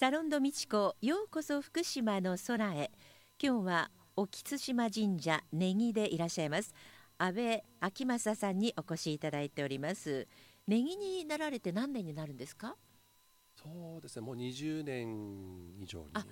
サロンド美智子、ようこそ福島の空へ。今日は沖津島神社根木でいらっしゃいます安倍昭正さんにお越しいただいております。根木になられて何年になるんですか？ そうですね、もう20年以上にあ、